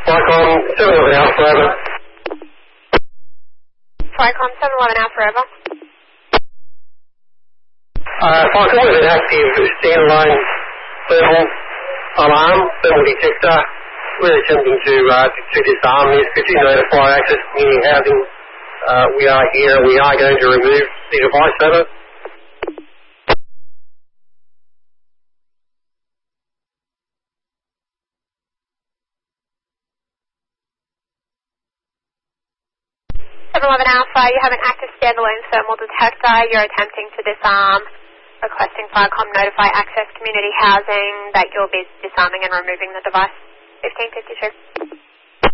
Vicom 711 Alpha Forever. Vicom 711 Alpha Forever. Vicom with an active standalone thermal alarm, thermal detector. We're attempting to disarm this. Could you notify Access Community Housing? We are here. We are going to remove the device. Over. 711 Alpha, you have an active standalone thermal detector. You're attempting to disarm. Requesting Vicom notify Access Community Housing that you'll be disarming and removing the device. 1552.